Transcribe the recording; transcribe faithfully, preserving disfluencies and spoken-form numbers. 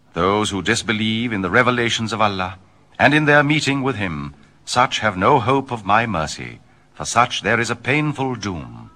Those who disbelieve in the revelations of Allah and in their meeting with Him, such have no hope of my mercy. For such there is a painful doom.